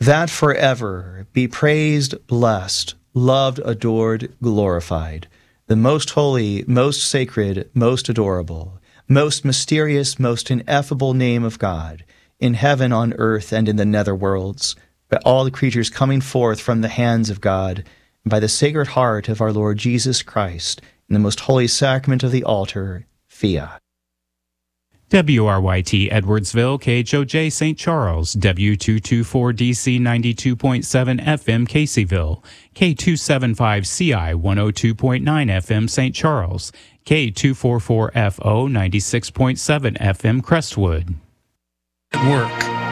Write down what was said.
that forever be praised, blessed, loved, adored, glorified, the most holy, most sacred, most adorable, most mysterious, most ineffable name of God, in heaven, on earth, and in the netherworlds, by all the creatures coming forth from the hands of God, and by the Sacred Heart of our Lord Jesus Christ, in the most holy sacrament of the altar, fiat. WRYT Edwardsville, KHOJ St. Charles, W224DC 92.7 FM Caseyville, K275CI 102.9 FM St. Charles, K244FO 96.7 FM Crestwood. Work.